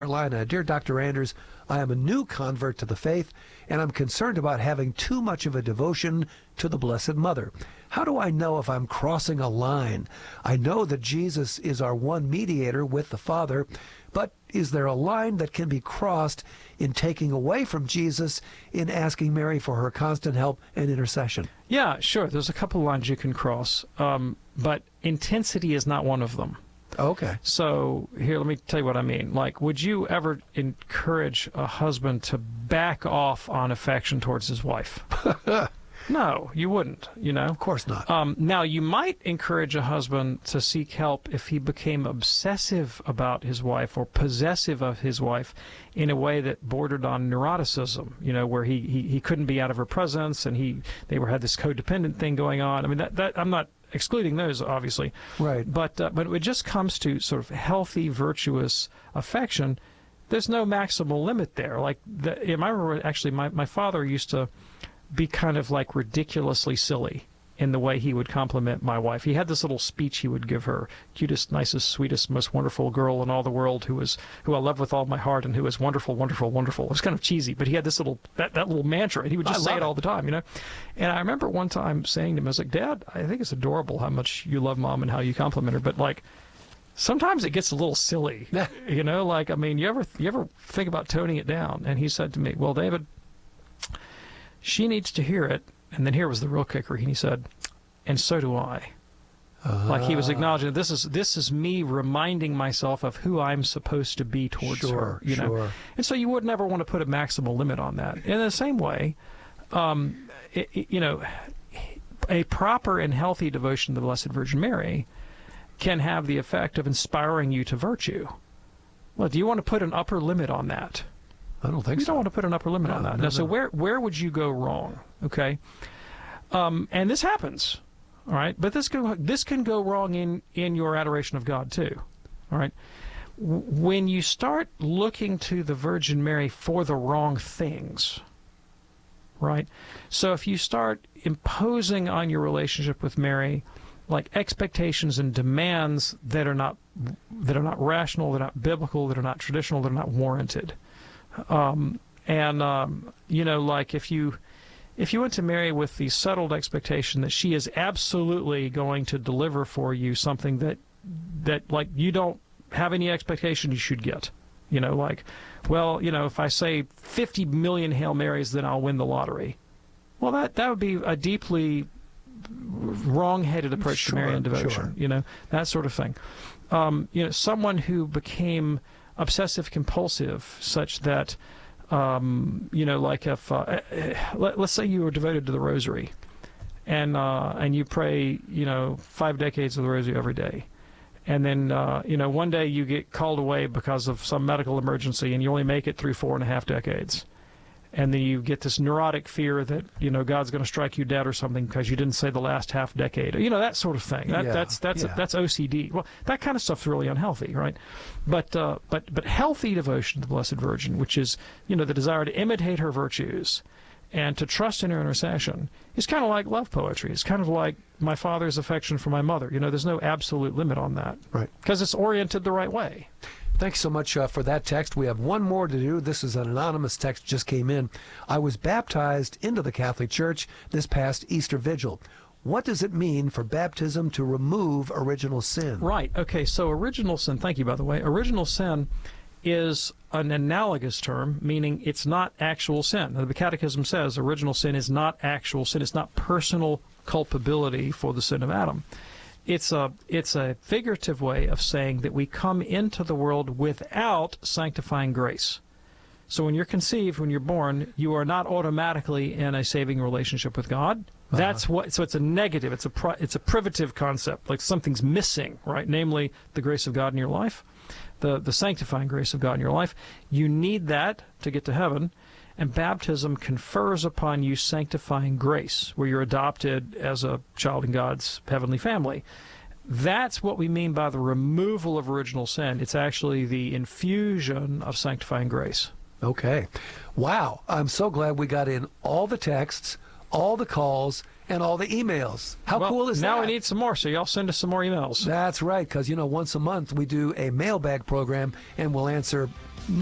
Carolina. Dear Dr. Anders, I am a new convert to the faith, and I'm concerned about having too much of a devotion to the Blessed Mother. How do I know if I'm crossing a line? I know that Jesus is our one mediator with the Father, but is there a line that can be crossed in taking away from Jesus in asking Mary for her constant help and intercession? Yeah, sure. There's a couple lines you can cross, but intensity is not one of them. Okay. So here, let me tell you what I mean. Like, would you ever encourage a husband to back off on affection towards his wife? No, you wouldn't, you know. Of course not. Now, you might encourage a husband to seek help if he became obsessive about his wife or possessive of his wife in a way that bordered on neuroticism, you know, where he couldn't be out of her presence and they had this codependent thing going on. I mean, that I'm not excluding those, obviously. Right. But when it just comes to sort of healthy, virtuous affection, there's no maximal limit there. Like, I remember actually my father used to be kind of like ridiculously silly in the way he would compliment my wife. He had this little speech he would give her, cutest, nicest, sweetest, most wonderful girl in all the world, who I love with all my heart and who is wonderful, wonderful, wonderful. It was kind of cheesy, but he had this that little mantra, and he would just say it all the time, you know. And I remember one time saying to him, I was like, Dad, I think it's adorable how much you love Mom and how you compliment her, but like, sometimes it gets a little silly, you know. Like, I mean, you ever think about toning it down? And he said to me, well, David, she needs to hear it. And then here was the real kicker. He said, and so do I. Like, he was acknowledging this is me reminding myself of who I'm supposed to be towards her. You know? And so you would never want to put a maximal limit on that. In the same way, you know, a proper and healthy devotion to the Blessed Virgin Mary can have the effect of inspiring you to virtue. Well, do you want to put an upper limit on that? I don't think so. You don't want to put an upper limit on that. No. So where would you go wrong? Okay, and this happens, all right. But this can go wrong in your adoration of God too, all right. When you start looking to the Virgin Mary for the wrong things, right? So if you start imposing on your relationship with Mary like expectations and demands that are not rational, they're not biblical, that are not traditional, they're not warranted. You know, like if you went to Mary with the settled expectation that she is absolutely going to deliver for you something that like you don't have any expectation you should get, you know, like, well, you know, if I say 50 million Hail Marys, then I'll win the lottery. Well, that would be a deeply wrong-headed approach to Marian devotion, you know, that sort of thing. You know, someone who became obsessive-compulsive, such that, you know, like if, let's say you were devoted to the Rosary, and you pray, you know, 5 decades of the Rosary every day, and then, you know, one day you get called away because of some medical emergency, and you only make it through 4.5 decades. And then you get this neurotic fear that, you know, God's going to strike you dead or something because you didn't say the last half decade. You know, that sort of thing. That's OCD. Well, that kind of stuff's really unhealthy, right? But healthy devotion to the Blessed Virgin, which is, you know, the desire to imitate her virtues and to trust in her intercession, is kind of like love poetry. It's kind of like my father's affection for my mother. You know, there's no absolute limit on that. Right. Because it's oriented the right way. Thanks so much for that text. We have one more to do. This is an anonymous text just came in. I was baptized into the Catholic Church this past Easter Vigil. What does it mean for baptism to remove original sin? Right. Okay, so original sin, thank you, by the way. Original sin is an analogous term, meaning it's not actual sin. The Catechism says original sin is not actual sin. It's not personal culpability for the sin of Adam. It's a figurative way of saying that we come into the world without sanctifying grace. So when you're conceived, when you're born, you are not automatically in a saving relationship with God. That's what. So it's a negative. It's a privative concept, like something's missing, right? Namely, the grace of God in your life, the sanctifying grace of God in your life. You need that to get to heaven. And baptism confers upon you sanctifying grace, where you're adopted as a child in God's heavenly family. That's what we mean by the removal of original sin. It's actually the infusion of sanctifying grace. Okay. Wow. I'm so glad we got in all the texts, all the calls, and all the emails. How cool is that? Now we need some more, so y'all send us some more emails. That's right, because, you know, once a month we do a mailbag program, and we'll answer